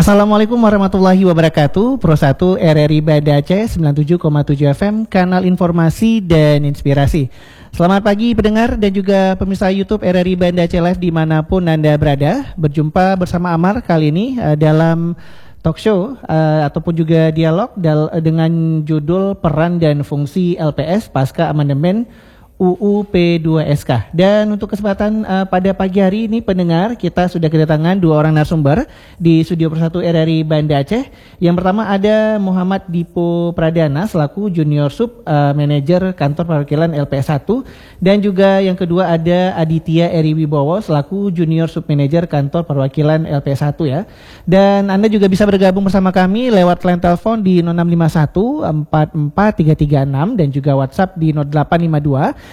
Assalamualaikum warahmatullahi wabarakatuh. Pro 1 RRI Banda Aceh 97,7 FM, kanal informasi dan inspirasi. Selamat pagi pendengar dan juga pemirsa YouTube RRI Banda Aceh Live dimanapun Anda berada. Berjumpa bersama Amar kali ini dalam talk show ataupun juga dialog dengan judul Peran dan Fungsi LPS Pasca Amandemen UU P2SK. Dan untuk kesempatan pada pagi hari ini pendengar, kita sudah kedatangan dua orang narasumber di Studio Pro 1 RRI Banda Aceh. Yang pertama ada Muhammad Dipo Pradana selaku Junior Sub Manager Kantor Perwakilan LPS 1, dan juga yang kedua ada Aditya Eri Wibowo selaku Junior Sub Manager Kantor Perwakilan LPS 1 ya. Dan Anda juga bisa bergabung bersama kami lewat line telepon di 0651 44336 dan juga WhatsApp di 0852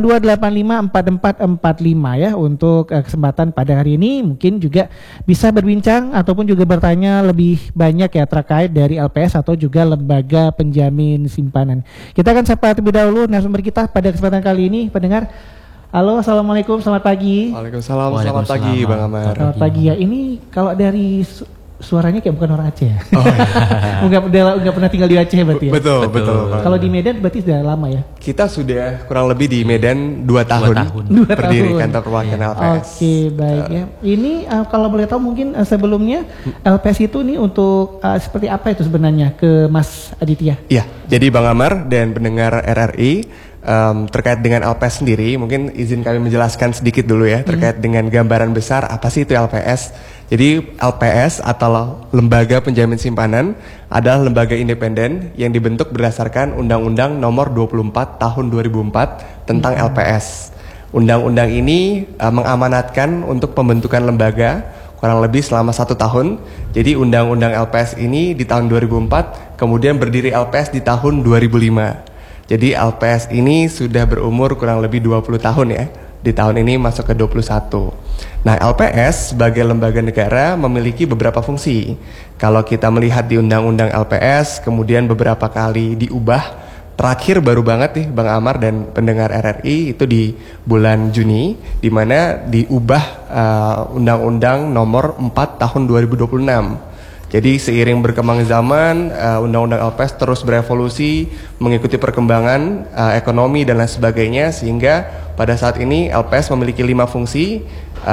82854445 ya. Untuk kesempatan pada hari ini mungkin juga bisa berbincang ataupun juga bertanya lebih banyak ya terkait dari LPS atau juga lembaga penjamin simpanan. Kita akan sapa terlebih dahulu narasumber kita pada kesempatan kali ini pendengar. Halo, assalamualaikum, selamat pagi. Waalaikumsalam, selamat pagi Bang Amar. Selamat pagi ya. Ini kalau dari suaranya kayak bukan orang Aceh ya? Oh, iya. Enggak pernah tinggal di Aceh berarti ya? Betul. Kalau di Medan berarti sudah lama ya? Kita sudah kurang lebih di Medan 2 tahun. Berdiri kantor perwakilan LPS. Oke, baik ya. Ini kalau boleh tahu mungkin sebelumnya LPS itu nih untuk seperti apa itu sebenarnya ke Mas Aditya? Iya, jadi Bang Amar dan pendengar RRI, terkait dengan LPS sendiri, mungkin izin kami menjelaskan sedikit dulu ya terkait dengan gambaran besar apa sih itu LPS. Jadi LPS atau Lembaga Penjamin Simpanan adalah lembaga independen yang dibentuk berdasarkan Undang-Undang Nomor 24 Tahun 2004 tentang LPS. Undang-undang ini mengamanatkan untuk pembentukan lembaga kurang lebih selama 1 tahun. Jadi Undang-Undang LPS ini di tahun 2004, kemudian berdiri LPS di tahun 2005. Jadi LPS ini sudah berumur kurang lebih 20 tahun ya. Di tahun ini masuk ke 21. Nah, LPS sebagai lembaga negara memiliki beberapa fungsi. Kalau kita melihat di Undang-Undang LPS, kemudian beberapa kali diubah. Terakhir baru banget nih Bang Amar dan pendengar RRI itu di bulan Juni, di mana diubah Undang-Undang Nomor 4 Tahun 2026. Jadi seiring berkembang zaman, Undang-Undang LPS terus berevolusi, mengikuti perkembangan ekonomi dan lain sebagainya, sehingga pada saat ini LPS memiliki 5 fungsi.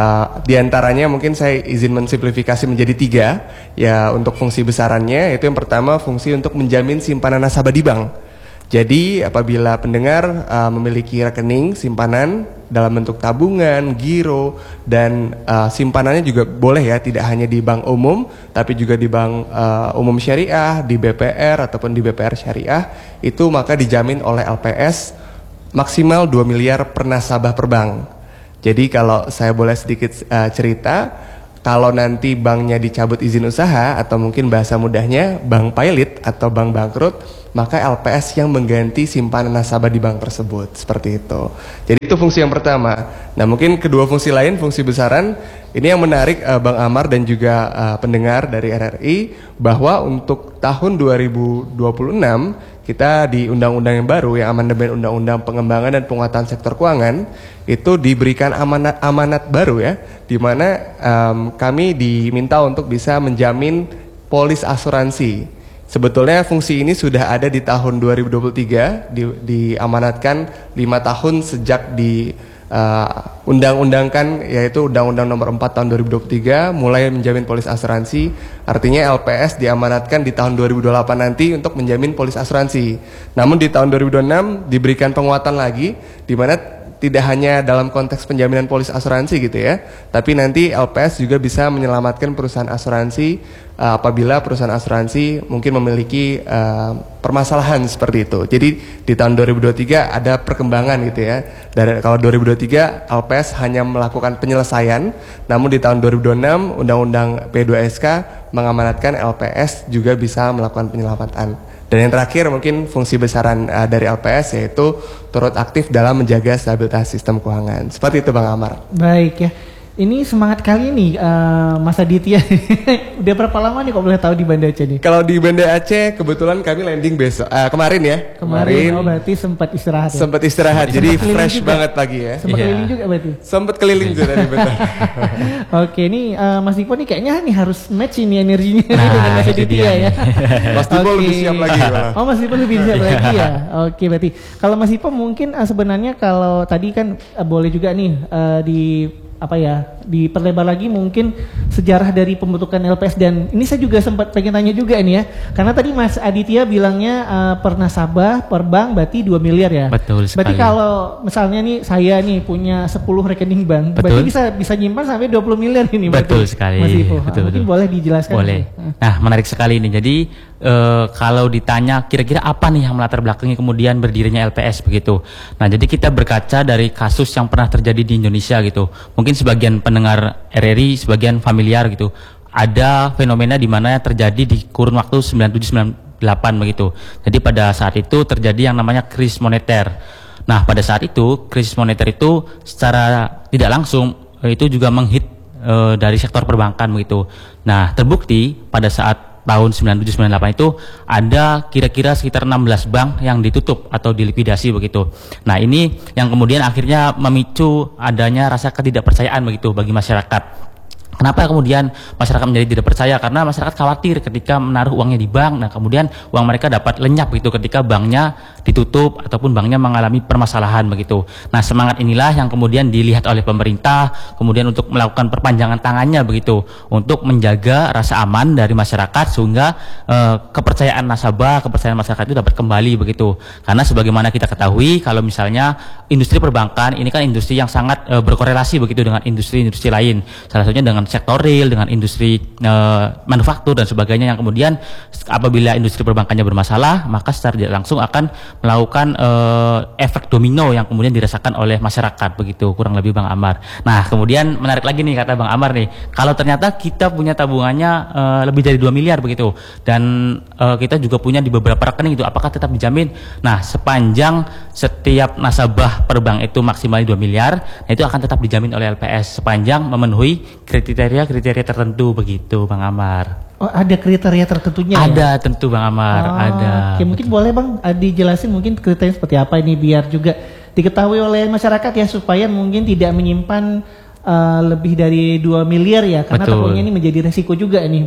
Di antaranya mungkin saya izin mensimplifikasi menjadi 3. Ya, untuk fungsi besarannya, itu yang pertama fungsi untuk menjamin simpanan nasabah di bank. Jadi apabila pendengar memiliki rekening simpanan dalam bentuk tabungan, giro, dan simpanannya juga boleh ya, tidak hanya di bank umum, tapi juga di bank umum syariah, di BPR ataupun di BPR syariah, itu maka dijamin oleh LPS maksimal 2 miliar per nasabah per bank. Jadi kalau saya boleh sedikit cerita, kalau nanti banknya dicabut izin usaha atau mungkin bahasa mudahnya bank pilot atau bank bangkrut, maka LPS yang mengganti simpanan nasabah di bank tersebut, seperti itu. Jadi itu fungsi yang pertama. Nah, mungkin kedua fungsi lain, fungsi besaran, ini yang menarik Bang Amar dan juga pendengar dari RRI, bahwa untuk tahun 2026 kita di undang-undang yang baru, yang amandemen Undang-Undang Pengembangan dan Penguatan Sektor Keuangan, itu diberikan amanat baru ya, di mana kami diminta untuk bisa menjamin polis asuransi. Sebetulnya fungsi ini sudah ada di tahun 2023, diamanatkan 5 tahun sejak di undang-undangkan, yaitu Undang-Undang Nomor 4 Tahun 2023 mulai menjamin polis asuransi. Artinya LPS diamanatkan di tahun 2028 nanti untuk menjamin polis asuransi. Namun di tahun 2026 diberikan penguatan lagi, di mana tidak hanya dalam konteks penjaminan polis asuransi gitu ya, tapi nanti LPS juga bisa menyelamatkan perusahaan asuransi apabila perusahaan asuransi mungkin memiliki permasalahan seperti itu. Jadi di tahun 2023 ada perkembangan gitu ya. Dari kalau 2023 LPS hanya melakukan penyelesaian, namun di tahun 2026 Undang-Undang P2SK mengamanatkan LPS juga bisa melakukan penyelamatan. Dan yang terakhir mungkin fungsi besaran dari LPS yaitu turut aktif dalam menjaga stabilitas sistem keuangan. Seperti itu Bang Amar. Baik ya. Ini semangat kali nih Mas Aditya. Udah berapa lama nih kok boleh tahu di Banda Aceh nih? Kalau di Banda Aceh kebetulan kami landing besok kemarin ya. Kemarin. Oh berarti sempat istirahat ya? Sempat istirahat, jadi fresh juga banget pagi ya. Sempat keliling juga berarti? Sempat keliling juga tadi betul. Oke, ini Mas Dipo nih kayaknya nih harus match ini energinya dengan Mas Aditya ya. Mas Dipo lebih siap lagi. Oh Mas Dipo lebih siap lagi ya. Oke, berarti kalau Mas Dipo mungkin sebenarnya kalau tadi kan boleh juga nih diperlebar lagi mungkin sejarah dari pembentukan LPS, dan ini saya juga sempat pengen tanya juga nih ya, karena tadi Mas Aditya bilangnya per nasabah per bank berarti 2 miliar ya. Betul sekali. Berarti kalau misalnya nih saya nih punya 10 rekening bank, berarti bisa nyimpan sampai 20 miliar ini. Betul sekali. Mas Ipo. Betul. Mungkin boleh dijelaskan. Boleh. Nah, menarik sekali ini. Jadi kalau ditanya kira-kira apa nih yang melatar belakangi kemudian berdirinya LPS begitu. Nah, jadi kita berkaca dari kasus yang pernah terjadi di Indonesia gitu. Mungkin sebagian pendengar RRI sebagian familiar gitu. Ada fenomena di mana terjadi di kurun waktu 97-98 begitu. Jadi pada saat itu terjadi yang namanya krisis moneter. Nah, pada saat itu krisis moneter itu secara tidak langsung itu juga menghit dari sektor perbankan begitu. Nah, terbukti pada saat tahun 97-98 itu ada kira-kira sekitar 16 bank yang ditutup atau dilikuidasi begitu. Nah, ini yang kemudian akhirnya memicu adanya rasa ketidakpercayaan begitu bagi masyarakat. Kenapa kemudian masyarakat menjadi tidak percaya? Karena masyarakat khawatir ketika menaruh uangnya di bank, nah kemudian uang mereka dapat lenyap gitu ketika banknya ditutup ataupun banknya mengalami permasalahan begitu. Nah, semangat inilah yang kemudian dilihat oleh pemerintah, kemudian untuk melakukan perpanjangan tangannya begitu, untuk menjaga rasa aman dari masyarakat sehingga kepercayaan nasabah, kepercayaan masyarakat itu dapat kembali begitu. Karena sebagaimana kita ketahui, kalau misalnya industri perbankan ini kan industri yang sangat berkorelasi begitu dengan industri-industri lain. Salah satunya dengan sektor real, dengan industri manufaktur dan sebagainya, yang kemudian apabila industri perbankannya bermasalah, maka secara tidak langsung akan melakukan efek domino yang kemudian dirasakan oleh masyarakat begitu, kurang lebih Bang Amar. Nah, kemudian menarik lagi nih kata Bang Amar nih, kalau ternyata kita punya tabungannya lebih dari 2 miliar begitu, dan kita juga punya di beberapa rekening itu, apakah tetap dijamin? Nah, sepanjang setiap nasabah per bank itu maksimal 2 miliar, nah itu akan tetap dijamin oleh LPS sepanjang memenuhi kriteria tertentu begitu Bang Amar. Oh, ada kriteria tertentunya? Ada ya? Tentu Bang Amar, ada. Oke, mungkin boleh Bang dijelasin mungkin kriteria seperti apa ini biar juga diketahui oleh masyarakat ya, supaya mungkin tidak menyimpan lebih dari 2 miliar ya, karena takutnya ini menjadi resiko juga nih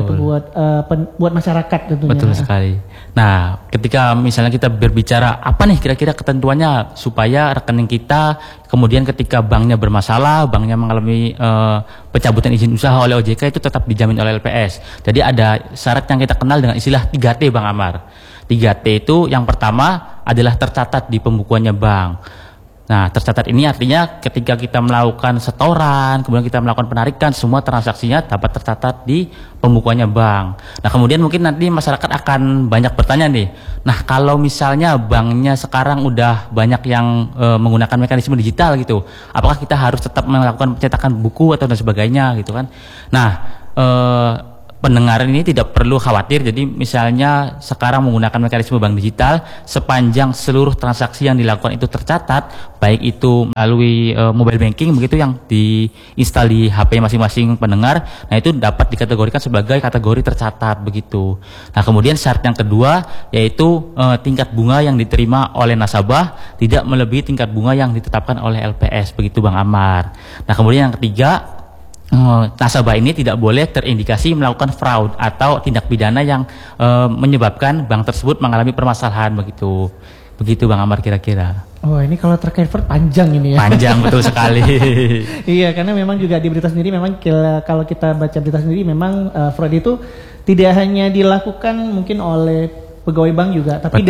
buat masyarakat tentunya. Betul sekali. Nah, ketika misalnya kita berbicara apa nih kira-kira ketentuannya supaya rekening kita kemudian ketika banknya bermasalah, banknya mengalami pencabutan izin usaha oleh OJK itu tetap dijamin oleh LPS. Jadi ada syarat yang kita kenal dengan istilah 3T Bang Amar. 3T itu yang pertama adalah tercatat di pembukuannya bank. Nah, tercatat ini artinya ketika kita melakukan setoran, kemudian kita melakukan penarikan, semua transaksinya dapat tercatat di pembukuannya bank. Nah, kemudian mungkin nanti masyarakat akan banyak bertanya nih, nah kalau misalnya banknya sekarang udah banyak yang menggunakan mekanisme digital gitu, apakah kita harus tetap melakukan pencetakan buku atau dan sebagainya gitu kan? Nah, pendengar ini tidak perlu khawatir. Jadi misalnya sekarang menggunakan mekanisme bank digital, sepanjang seluruh transaksi yang dilakukan itu tercatat, baik itu melalui mobile banking begitu yang diinstal di HP masing-masing pendengar, nah itu dapat dikategorikan sebagai kategori tercatat begitu. Nah, kemudian syarat yang kedua yaitu tingkat bunga yang diterima oleh nasabah tidak melebihi tingkat bunga yang ditetapkan oleh LPS begitu Bang Amar. Nah, kemudian yang ketiga, nasabah ini tidak boleh terindikasi melakukan fraud atau tindak pidana yang menyebabkan bank tersebut mengalami permasalahan begitu. Begitu Bang Amar kira-kira. Oh, ini kalau terkait fraud panjang ini ya. Panjang betul sekali. Iya, karena memang juga di berita sendiri memang kalau kita baca berita sendiri memang fraud itu tidak hanya dilakukan mungkin oleh pegawai bank juga, tapi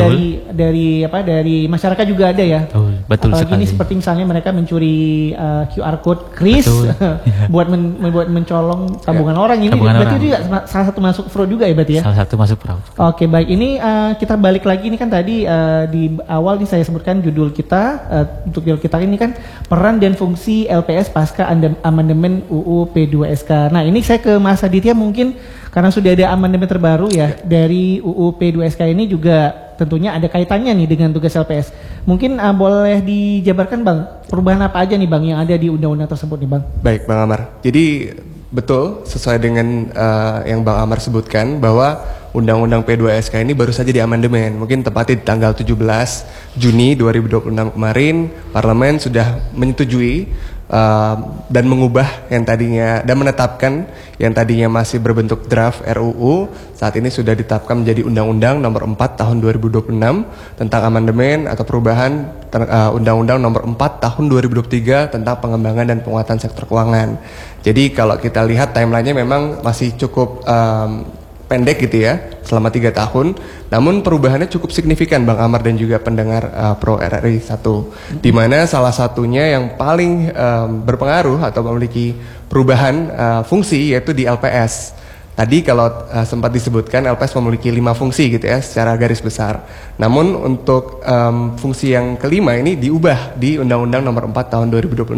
dari masyarakat juga ada ya. Betul apalagi sekali. ini seperti misalnya mereka mencuri QR code kris buat mencolong tabungan orang. Ini berarti juga salah satu masuk fraud juga ya berarti ya. Salah satu masuk fraud. Oke, baik, ini kita balik lagi, ini kan tadi di awal nih saya sebutkan judul kita, untuk judul kita ini kan peran dan fungsi LPS pasca amandemen UU P2SK. Nah, ini saya ke Mas Aditya mungkin karena sudah ada amandemen terbaru ya dari UU P2SK ini juga tentunya ada kaitannya nih dengan tugas LPS. Mungkin boleh dijabarkan Bang, perubahan apa aja nih Bang yang ada di undang-undang tersebut nih Bang? Baik Bang Amar. Jadi betul sesuai dengan yang Bang Amar sebutkan bahwa Undang-Undang P2SK ini baru saja diamandemen. Mungkin tepatnya di tanggal 17 Juni 2026 kemarin Parlemen sudah menyetujui dan mengubah yang tadinya dan menetapkan yang tadinya masih berbentuk draft RUU saat ini sudah ditetapkan menjadi Undang-Undang Nomor 4 Tahun 2026 tentang amandemen atau perubahan Undang-Undang Nomor 4 Tahun 2023 tentang pengembangan dan penguatan sektor keuangan. Jadi kalau kita lihat timelinenya memang masih cukup pendek gitu ya, selama 3 tahun. Namun perubahannya cukup signifikan Bang Amar dan juga pendengar Pro RRI 1. Di mana salah satunya yang paling berpengaruh atau memiliki perubahan fungsi yaitu di LPS. Tadi kalau sempat disebutkan LPS memiliki 5 fungsi gitu ya secara garis besar. Namun untuk fungsi yang kelima ini diubah di Undang-Undang Nomor 4 Tahun 2026.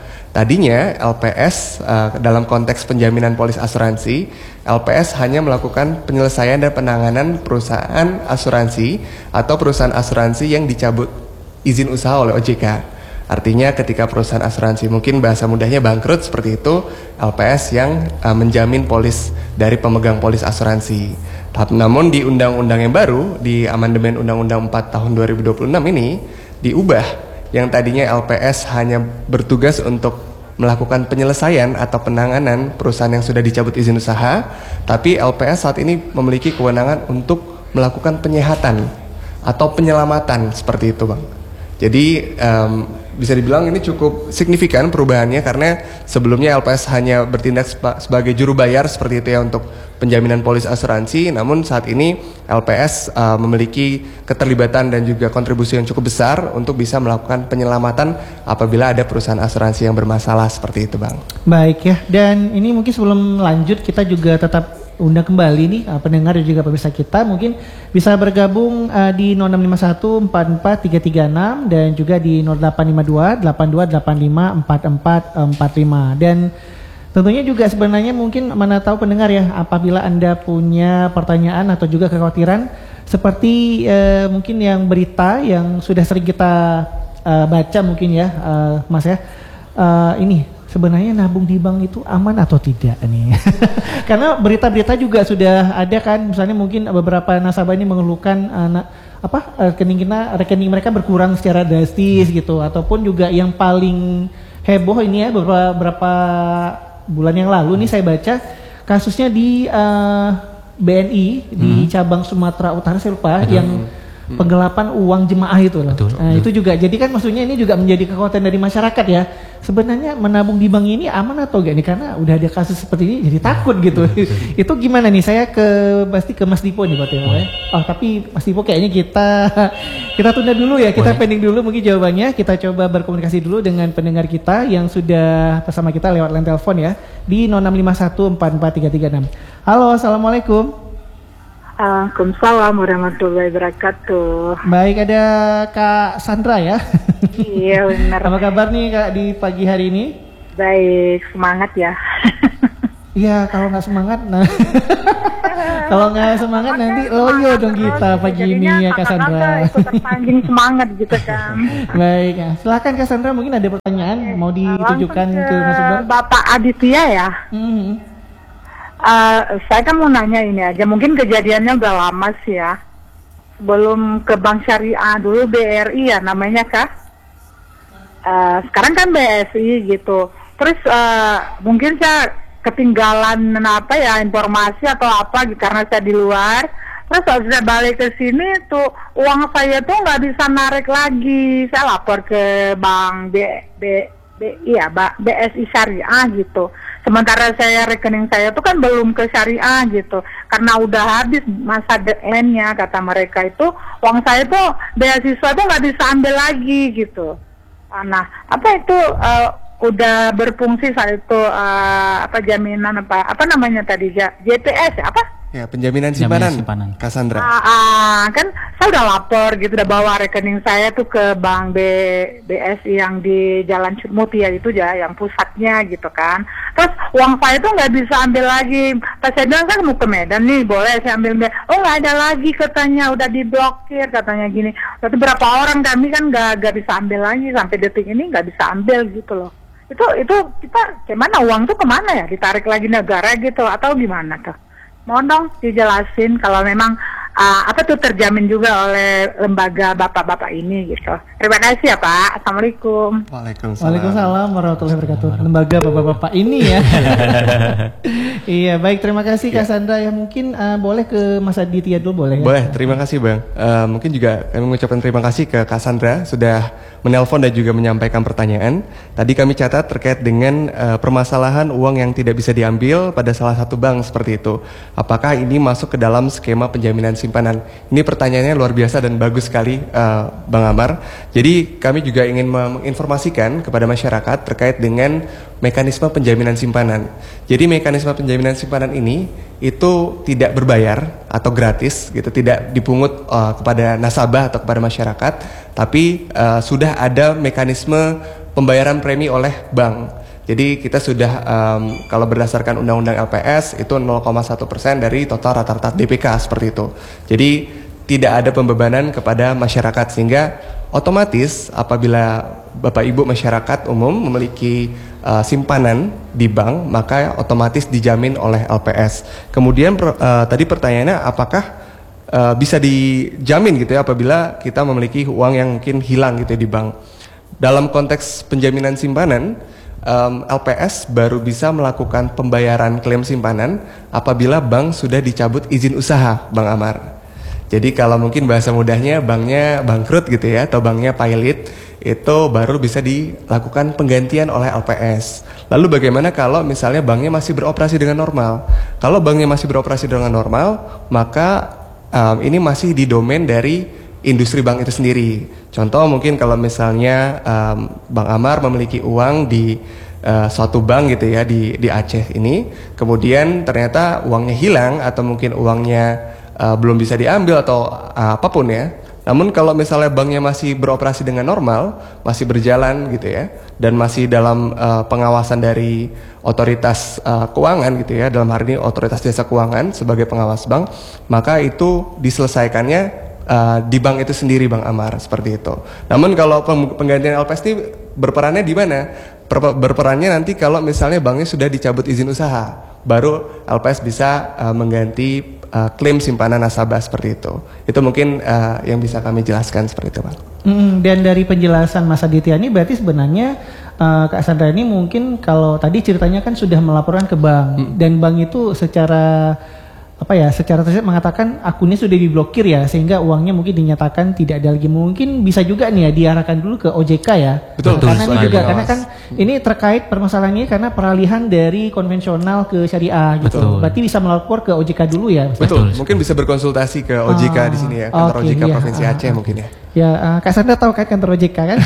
Tadinya LPS dalam konteks penjaminan polis asuransi, LPS hanya melakukan penyelesaian dan penanganan perusahaan asuransi atau perusahaan asuransi yang dicabut izin usaha oleh OJK. Artinya ketika perusahaan asuransi mungkin bahasa mudahnya bangkrut seperti itu, LPS yang menjamin polis dari pemegang polis asuransi. Namun di undang-undang yang baru, di amandemen Undang-Undang 4 Tahun 2026 ini diubah yang tadinya LPS hanya bertugas untuk melakukan penyelesaian atau penanganan perusahaan yang sudah dicabut izin usaha, tapi LPS saat ini memiliki kewenangan untuk melakukan penyehatan atau penyelamatan seperti itu Bang. Jadi bisa dibilang ini cukup signifikan perubahannya karena sebelumnya LPS hanya bertindak sebagai juru bayar seperti itu ya untuk penjaminan polis asuransi, namun saat ini LPS memiliki keterlibatan dan juga kontribusi yang cukup besar untuk bisa melakukan penyelamatan apabila ada perusahaan asuransi yang bermasalah seperti itu Bang. Baik ya, dan ini mungkin sebelum lanjut kita juga tetap undang kembali nih pendengar dan juga pemirsa kita mungkin bisa bergabung di 0651 44 336 dan juga di 0852 82 85 44 45 dan tentunya juga sebenarnya mungkin mana tahu pendengar ya apabila Anda punya pertanyaan atau juga kekhawatiran seperti mungkin yang berita yang sudah sering kita baca mungkin ya Mas ya ini sebenarnya nabung di bank itu aman atau tidak nih? Karena berita-berita juga sudah ada kan, misalnya mungkin beberapa nasabah ini mengeluhkan rekening mereka berkurang secara drastis gitu, ataupun juga yang paling heboh ini ya beberapa bulan yang lalu nih saya baca kasusnya di BNI di cabang Sumatera Utara saya lupa yang penggelapan uang jemaah itu loh. Nah, itu juga jadi kan maksudnya ini juga menjadi kekhawatiran dari masyarakat ya. Sebenarnya menabung di bank ini aman atau enggak nih karena udah ada kasus seperti ini jadi takut gitu. Itu gimana nih? Saya pasti ke Mas Dipo nih Pak ya. Oh, tapi Mas Dipo kayaknya kita tunda dulu ya. Kita pending dulu mungkin jawabannya. Kita coba berkomunikasi dulu dengan pendengar kita yang sudah bersama kita lewat line telepon ya di 0651 44 336. Halo, assalamualaikum. Waalaikumsalam warahmatullahi wabarakatuh. Baik, ada Kak Sandra ya. Iya benar. Apa kabar nih Kak di pagi hari ini? Baik, semangat ya. Iya, kalau nggak semangat, nah kalau nggak semangat nanti loyo dong kita pagi ini ya Kak Sandra. Ikut terpangging semangat gitu kan. Baik, ya. Silakan Kak Sandra, mungkin ada pertanyaan mau ditujukan ke narasumber. Bapak Aditya ya. Saya kan mau nanya ini aja, mungkin kejadiannya udah lama sih ya. Sebelum ke Bank Syariah dulu BRI ya namanya Kak. Sekarang kan BSI gitu. Terus mungkin saya ketinggalan informasi atau apa karena saya di luar. Terus saat saya balik ke sini tuh uang saya tuh nggak bisa narik lagi. Saya lapor ke Bank BSI Syariah gitu. Sementara rekening saya tuh kan belum ke Syariah gitu. Karena udah habis masa deadline-nya kata mereka itu uang saya tuh beasiswa tuh nggak bisa ambil lagi gitu. Nah, apa itu udah berfungsi saat itu jaminan apa namanya tadi JPS apa? Ya, penjaminan simpanan, Cassandra. Kan saya udah lapor gitu, udah bawa rekening saya tuh ke Bank BSI yang di Jalan Mutia itu ya, yang pusatnya gitu kan. Terus uang saya tuh nggak bisa ambil lagi. Pas saya bilang kan mau ke Medan nih, boleh saya ambil. Oh nggak ada lagi katanya, udah diblokir katanya gini. Berarti berapa orang kami kan nggak bisa ambil lagi, sampai detik ini nggak bisa ambil gitu loh. Itu kita gimana, uang tuh kemana ya? Ditarik lagi negara gitu atau gimana tuh? Mohon dong dijelasin kalau memang terjamin juga oleh lembaga bapak-bapak ini gitu. Terima kasih ya Pak. Assalamualaikum. Waalaikumsalam warahmatullahi wabarakatuh. Lembaga bapak-bapak ini ya. Iya, baik, terima kasih Cassandra. Ya mungkin boleh ke Mas Aditya dulu, boleh ya? Boleh, terima kasih Bang. Mungkin juga kami mengucapkan terima kasih ke Cassandra sudah menelpon dan juga menyampaikan pertanyaan. Tadi kami catat terkait dengan permasalahan uang yang tidak bisa diambil pada salah satu bank seperti itu. Apakah ini masuk ke dalam skema penjaminan simpanan? Ini pertanyaannya luar biasa dan bagus sekali Bang Amar. Jadi kami juga ingin menginformasikan kepada masyarakat terkait dengan mekanisme penjaminan simpanan. Jadi mekanisme penjaminan simpanan ini itu tidak berbayar atau gratis gitu, tidak dipungut kepada nasabah atau kepada masyarakat, tapi sudah ada mekanisme pembayaran premi oleh bank. Jadi kita sudah kalau berdasarkan undang-undang LPS itu 0,1% dari total rata-rata DPK seperti itu. Jadi tidak ada pembebanan kepada masyarakat, sehingga otomatis apabila Bapak Ibu masyarakat umum memiliki simpanan di bank, maka otomatis dijamin oleh LPS. Kemudian tadi pertanyaannya apakah bisa dijamin gitu ya apabila kita memiliki uang yang mungkin hilang gitu ya di bank. Dalam konteks penjaminan simpanan, LPS baru bisa melakukan pembayaran klaim simpanan apabila bank sudah dicabut izin usaha, Bang Amar. Jadi kalau mungkin bahasa mudahnya banknya bangkrut gitu ya, atau banknya pailit, itu baru bisa dilakukan penggantian oleh LPS. Lalu bagaimana kalau misalnya banknya masih beroperasi dengan normal? Kalau banknya masih beroperasi dengan normal, maka ini masih di domain dari industri bank itu sendiri. Contoh mungkin kalau misalnya Bang Amar memiliki uang di suatu bank gitu ya di Aceh ini, kemudian ternyata uangnya hilang atau mungkin uangnya belum bisa diambil atau apapun ya. Namun kalau misalnya banknya masih beroperasi dengan normal, masih berjalan gitu ya, dan masih dalam pengawasan dari otoritas keuangan gitu ya, dalam hal ini otoritas jasa keuangan sebagai pengawas bank, maka itu diselesaikannya di bank itu sendiri, Bang Amar, seperti itu. Namun kalau penggantian LPS ini berperannya di mana? Berperannya nanti kalau misalnya banknya sudah dicabut izin usaha, baru LPS bisa mengganti klaim simpanan nasabah seperti itu. Itu mungkin yang bisa kami jelaskan seperti itu, Pak. Dan dari penjelasan Mas Aditya ini berarti sebenarnya Kak Sandra ini mungkin kalau tadi ceritanya kan sudah melaporkan ke bank dan bank itu secara secara tersirat mengatakan akunnya sudah diblokir ya, sehingga uangnya mungkin dinyatakan tidak ada lagi. Mungkin bisa juga nih ya diarahkan dulu ke OJK ya. Betul. Karena ini juga karena kan ini terkait permasalahan ini karena peralihan dari konvensional ke syariah gitu. Betul. Berarti bisa melapor ke OJK dulu ya. Betul. Mungkin bisa berkonsultasi ke OJK di sini ya, kantor OJK Provinsi Aceh mungkin ya. Ya, Kak Sandra tahu kan kantor OJK kan?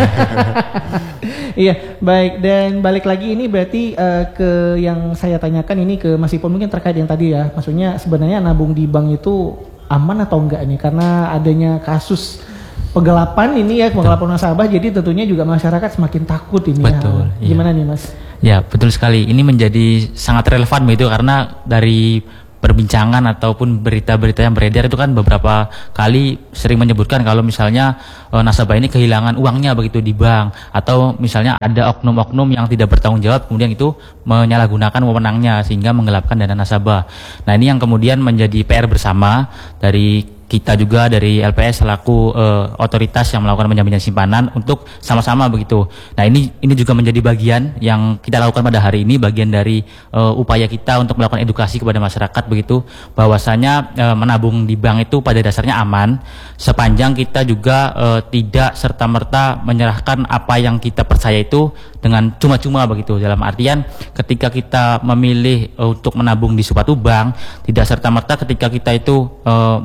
Iya, baik. Dan balik lagi ini berarti ke yang saya tanyakan ini ke Mas Ipon mungkin terkait yang tadi ya. Maksudnya sebenarnya nabung di bank itu aman atau enggak nih? Karena adanya kasus penggelapan ini ya, penggelapan nasabah, jadi tentunya juga masyarakat semakin takut ini. Betul, ya. Gimana nih Mas? Ya, betul sekali. Ini menjadi sangat relevan begitu karena dari perbincangan ataupun berita-berita yang beredar itu kan beberapa kali sering menyebutkan kalau misalnya nasabah ini kehilangan uangnya begitu di bank, atau misalnya ada oknum-oknum yang tidak bertanggung jawab kemudian itu menyalahgunakan wewenangnya sehingga menggelapkan dana nasabah. Nah, ini yang kemudian menjadi PR bersama dari kita juga dari LPS selaku otoritas yang melakukan penjaminan simpanan untuk sama-sama begitu. Nah, ini juga menjadi bagian yang kita lakukan pada hari ini, bagian dari upaya kita untuk melakukan edukasi kepada masyarakat begitu, bahwasanya menabung di bank itu pada dasarnya aman sepanjang kita juga tidak serta-merta menyerahkan apa yang kita percaya itu dengan cuma-cuma begitu. Dalam artian ketika kita memilih untuk menabung di suatu bank, tidak serta-merta ketika kita itu menabung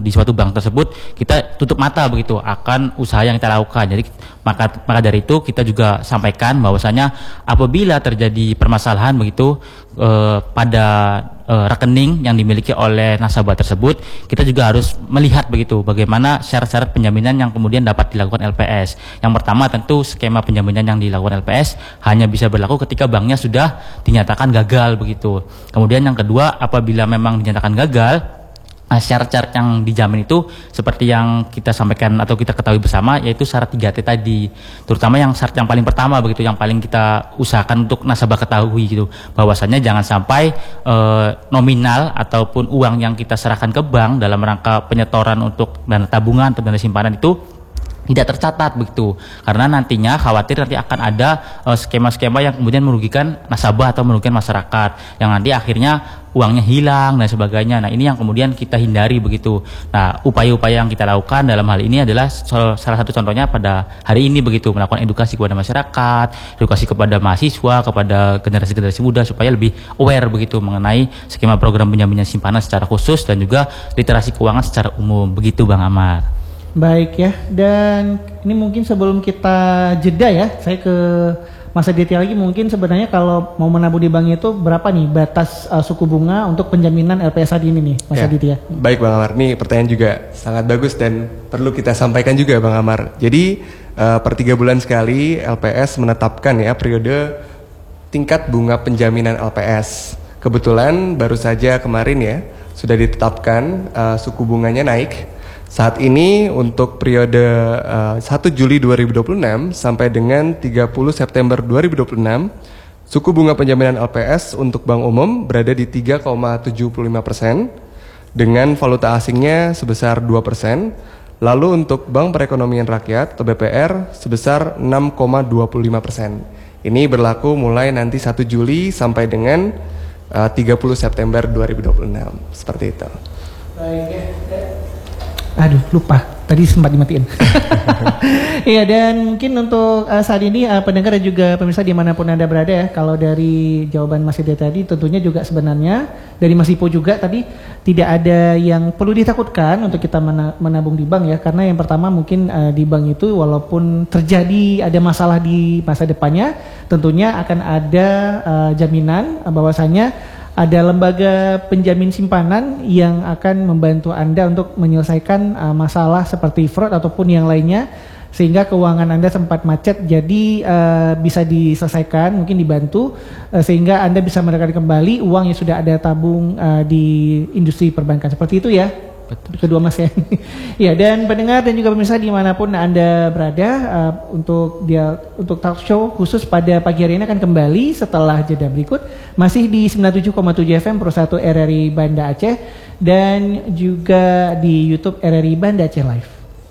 di suatu bank tersebut kita tutup mata begitu akan usaha yang kita lakukan. Jadi maka dari itu kita juga sampaikan bahwasanya apabila terjadi permasalahan begitu pada rekening yang dimiliki oleh nasabah tersebut, kita juga harus melihat begitu bagaimana syarat-syarat penjaminan yang kemudian dapat dilakukan LPS. Yang pertama tentu skema penjaminan yang dilakukan LPS hanya bisa berlaku ketika banknya sudah dinyatakan gagal begitu. Kemudian yang kedua, apabila memang dinyatakan gagal, syarat-syarat yang dijamin itu seperti yang kita sampaikan atau kita ketahui bersama, yaitu syarat 3T tadi, terutama yang syarat yang paling pertama begitu, yang paling kita usahakan untuk nasabah ketahui gitu, bahwasannya jangan sampai nominal ataupun uang yang kita serahkan ke bank dalam rangka penyetoran untuk dana tabungan atau dana simpanan itu tidak tercatat begitu, karena nantinya khawatir nanti akan ada skema-skema yang kemudian merugikan nasabah atau merugikan masyarakat, yang nanti akhirnya uangnya hilang dan sebagainya. Nah, ini yang kemudian kita hindari begitu. Nah, upaya-upaya yang kita lakukan dalam hal ini adalah salah satu contohnya pada hari ini begitu, melakukan edukasi kepada masyarakat, edukasi kepada mahasiswa, kepada generasi-generasi muda supaya lebih aware begitu mengenai skema program penjaminan simpanan secara khusus dan juga literasi keuangan secara umum begitu, Bang Amar. Baik ya, dan ini mungkin sebelum kita jeda ya, saya ke Mas Aditya lagi. Mungkin sebenarnya kalau mau menabung di bank itu berapa nih batas suku bunga untuk penjaminan LPS saat ini nih, Mas Aditya? Baik Bang Amar, nih pertanyaan juga sangat bagus dan perlu kita sampaikan juga Bang Amar. Jadi per 3 bulan sekali LPS menetapkan ya periode tingkat bunga penjaminan LPS. Kebetulan baru saja kemarin ya sudah ditetapkan suku bunganya naik. Saat ini untuk periode 1 Juli 2026 sampai dengan 30 September 2026, suku bunga penjaminan LPS untuk bank umum berada di 3,75% dengan valuta asingnya sebesar 2%. Lalu untuk Bank Perekonomian Rakyat atau BPR sebesar 6,25%. Ini berlaku mulai nanti 1 Juli sampai dengan 30 September 2026. Seperti itu. Baik ya. Aduh, lupa. Tadi sempat dimatiin. Iya, dan mungkin untuk saat ini pendengar dan juga pemirsa dimanapun Anda berada ya, kalau dari jawaban Mas Ida tadi tentunya juga sebenarnya dari Mas Ipo juga tadi tidak ada yang perlu ditakutkan untuk kita menabung di bank ya, karena yang pertama mungkin di bank itu walaupun terjadi ada masalah di masa depannya, tentunya akan ada jaminan bahwasanya ada lembaga penjamin simpanan yang akan membantu Anda untuk menyelesaikan masalah seperti fraud ataupun yang lainnya, sehingga keuangan Anda sempat macet jadi bisa diselesaikan, mungkin dibantu sehingga Anda bisa mendapatkan kembali uang yang sudah ada tabung di industri perbankan. Seperti itu ya. Kedua Mas ya. Ya, dan pendengar dan juga pemirsa dimanapun Anda berada, untuk talk show khusus pada pagi hari ini akan kembali setelah jeda berikut, masih di 97,7 FM Pro 1 RRI Banda Aceh dan juga di YouTube RRI Banda Aceh Live.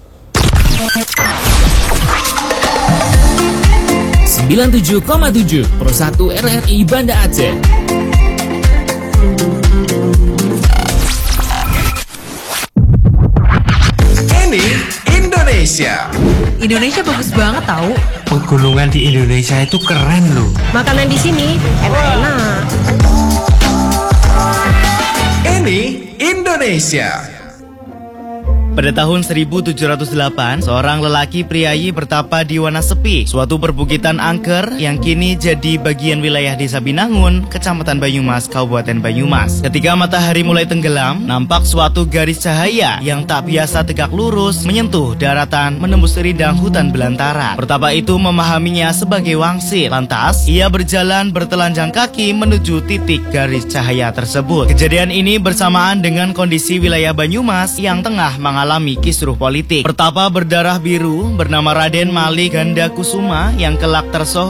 97,7 Pro 1 RRI Banda Aceh. Indonesia bagus banget tahu. Pegunungan di Indonesia itu keren loh. Makanan di sini enak-enak. Ini Indonesia. Pada tahun 1708, seorang lelaki priayi bertapa di Wonosepi, suatu perbukitan angker yang kini jadi bagian wilayah Desa Binangun, Kecamatan Banyumas, Kabupaten Banyumas. Ketika matahari mulai tenggelam, nampak suatu garis cahaya yang tak biasa tegak lurus menyentuh daratan menembus rindang hutan belantara. Pertapa itu memahaminya sebagai wangsit. Lantas, ia berjalan bertelanjang kaki menuju titik garis cahaya tersebut. Kejadian ini bersamaan dengan kondisi wilayah Banyumas yang tengah mengalami kisruh politik. Pertapa berdarah biru bernama Raden Malik Ganda Kusuma yang kelak tersohor